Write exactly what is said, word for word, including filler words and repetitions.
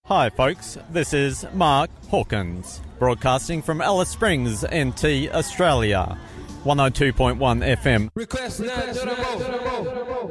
Hi folks, this is Mark Hawkins, broadcasting from Alice Springs, N T, Australia, one oh two point one F M. Request nine,